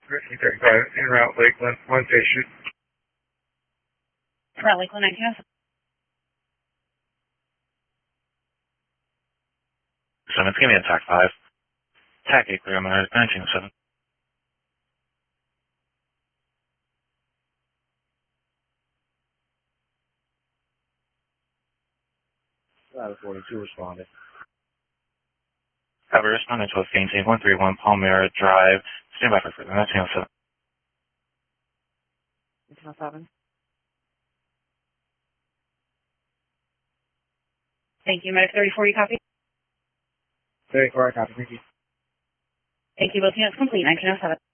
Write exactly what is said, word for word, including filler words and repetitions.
thirteen thirty-five, en route Lakeland, one station. Route Lakeland, nineteen oh seven. Seven, give me a TAC five. TAC eight, clear on the nineteen oh seven. Ladder forty-two responded. Have a responding to a Phoenix one three one Palmyra Drive. Stand by for further nineteen oh seven. nineteen oh seven. Thank you. Medic thirty-four, you copy? thirty-four, I copy. Thank you. Thank you. Both units complete. nineteen oh seven.